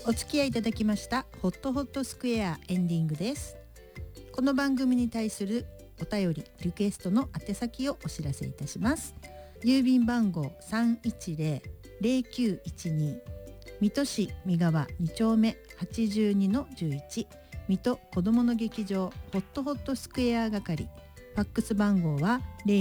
お付き合いいただきましたホットホットスクエアエンディングです。この番組に対するお便りリクエストの宛先をお知らせいたします。郵便番号 310-0912 水戸市三川2丁目 82-11 水戸子どもの劇場ホットホットスクエア係。ファックス番号は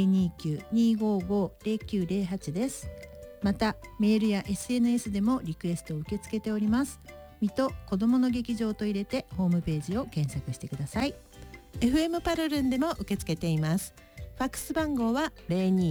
029-255-0908 です。またメールや SNS でもリクエストを受け付けております。水戸子どもの劇場と入れてホームページを検索してください。 FM パルルンでも受け付けています。ファックス番号は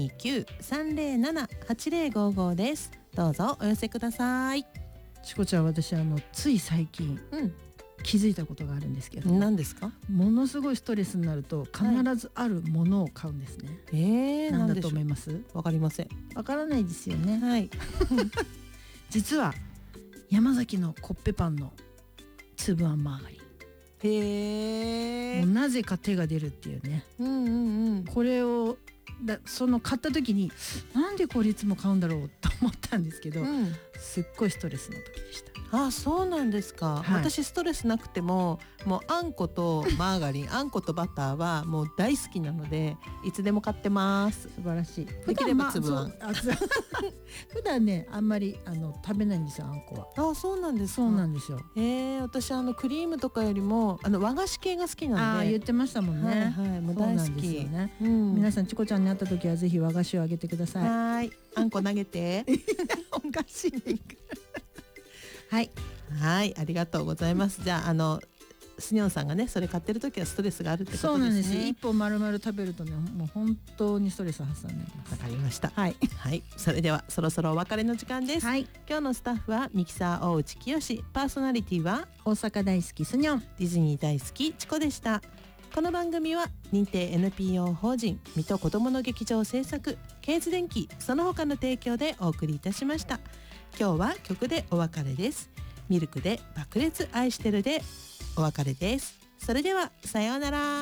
029-307-8055 です。どうぞお寄せください。 しこちゃん、私つい最近、気づいたことがあるんですけど。 何ですか？ ものすごいストレスになると必ずあるものを買うんですね。何だと思います？ わかりません。 わからないですよね。 はい。 実は山崎のコッペパンの粒あんマーガリン。もうなぜか手が出るっていうね。これをその買った時になんでこれいつも買うんだろうと思ったんですけど、すっごいストレスの時でした。 あ、そうなんですか。 はい、 私ストレスなくてももうあんことマーガリンあんことバターはもう大好きなのでいつでも買ってます。 素晴らしい。 できれば粒あん。 普段ねあんまり食べないんですよ、あんこは。 あ、そうなんですか。 そうなんですよ。 私クリームとかよりも和菓子系が好きなので。 言ってましたもんね。 もう大好きよね。皆さんチコちゃんに会った時はぜひ和菓子をあげてください。 はい、あんこ投げて。 おかしい。はいはい、ありがとうございます。じゃあスニョンさんがねそれ買ってる時はストレスがあるってことですね。 そうなんです。一本丸々食べるとねもう本当にストレス発散になります。 わかりました。 はい、 はい、それではそろそろお別れの時間です。 はい、 今日のスタッフはミキサー大内清、パーソナリティは大阪大好きスニョン、 ディズニー大好きチコでした。この番組は認定 NPO 法人水戸子どもの劇場制作ケーズ電機その他の提供でお送りいたしました。今日は曲でお別れです。ミルクで爆裂愛してるでお別れです。それではさようなら。